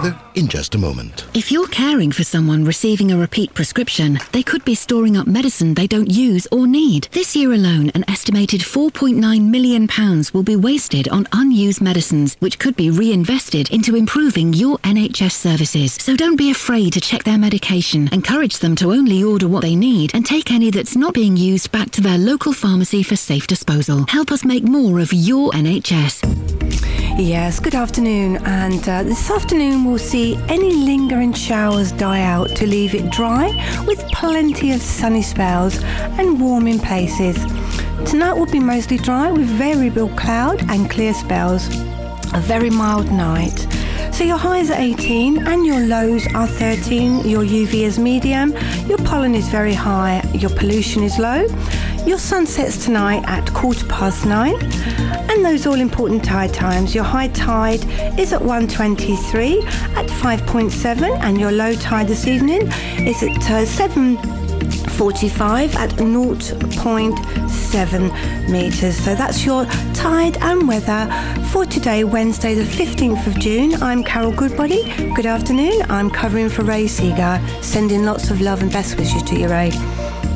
weather in just a moment. If you're caring for someone receiving a repeat prescription, they could be storing up medicine they don't use or need. This year alone, an estimated £4.9 million will be wasted on unused medicines, which could be reinvested into improving your NHS services. So don't be afraid to check their medication. Encourage them to only order what they need and take any that's not being used back to their local pharmacy for safe disposal. Help us make more of your NHS. Yes, good afternoon, and this afternoon we'll see any lingering showers die out to leave it dry with plenty of sunny spells and warm in places. Tonight will be mostly dry with variable cloud and clear spells. A very mild night. So your highs are 18 and your lows are 13. Your UV is medium, your pollen is very high, your pollution is low. Your sun sets tonight at 9:15. And those all-important tide times. Your high tide is at 1:23 at 5.7, and your low tide this evening is at 7:45 at 0.7 metres. So that's your tide and weather for today, Wednesday the 15th of June. I'm Carol Goodbody. Good afternoon. I'm covering for Ray Seeger. Sending lots of love and best wishes to you, Ray.